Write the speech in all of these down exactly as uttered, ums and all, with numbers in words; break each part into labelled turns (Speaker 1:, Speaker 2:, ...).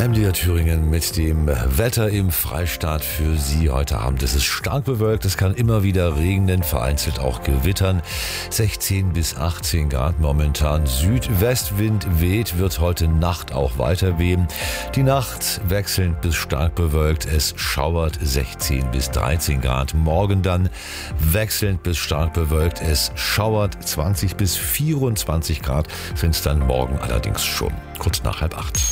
Speaker 1: M D R Thüringen mit dem Wetter im Freistaat für Sie heute Abend. Es ist stark bewölkt, es kann immer wieder regnen, vereinzelt auch gewittern. sechzehn bis achtzehn Grad momentan. Südwestwind weht, wird heute Nacht auch weiter wehen. Die Nacht wechselnd bis stark bewölkt, es schauert sechzehn bis dreizehn Grad. Morgen dann wechselnd bis stark bewölkt, es schauert zwanzig bis vierundzwanzig Grad, sind es dann morgen allerdings schon. Kurz nach halb acht.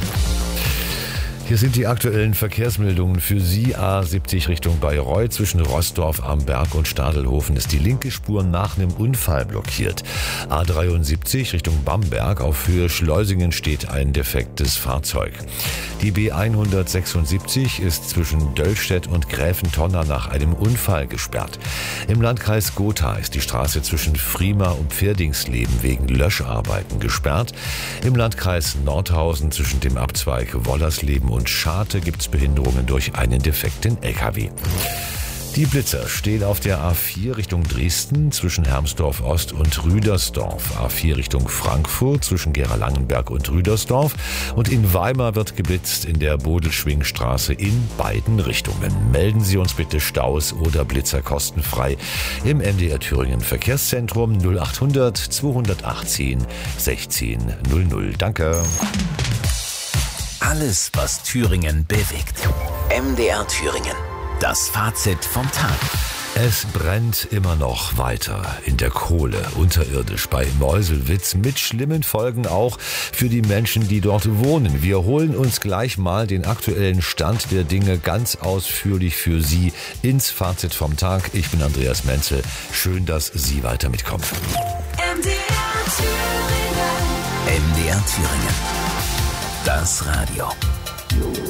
Speaker 1: Hier sind die aktuellen Verkehrsmeldungen für Sie. A siebzig Richtung Bayreuth. Zwischen Roßdorf am Berg und Stadelhofen ist die linke Spur nach einem Unfall blockiert. A dreiundsiebzig Richtung Bamberg. Auf Höhe Schleusingen steht ein defektes Fahrzeug. Die B hundertsechsundsiebzig ist zwischen Döllstedt und Gräfentonna nach einem Unfall gesperrt. Im Landkreis Gotha ist die Straße zwischen Frima und Pferdingsleben wegen Löscharbeiten gesperrt. Im Landkreis Nordhausen zwischen dem Abzweig Wollersleben und Scharte gibt es Behinderungen durch einen defekten L K W. Die Blitzer stehen auf der A vier Richtung Dresden zwischen Hermsdorf Ost und Rüdersdorf. A vier Richtung Frankfurt zwischen Gera-Langenberg und Rüdersdorf. Und in Weimar wird geblitzt in der Bodelschwingstraße in beiden Richtungen. Melden Sie uns bitte Staus oder Blitzer kostenfrei im M D R Thüringen Verkehrszentrum null achthundert zweihundertachtzehn sechzehn null null. Danke.
Speaker 2: Alles, was Thüringen bewegt. M D R Thüringen. Das Fazit vom Tag.
Speaker 1: Es brennt immer noch weiter in der Kohle unterirdisch bei Meuselwitz mit schlimmen Folgen auch für die Menschen, die dort wohnen. Wir holen uns gleich mal den aktuellen Stand der Dinge ganz ausführlich für Sie ins Fazit vom Tag. Ich bin Andreas Menzel. Schön, dass Sie weiter mitkommen.
Speaker 3: M D R Thüringen.
Speaker 2: M D R Thüringen. Das Radio.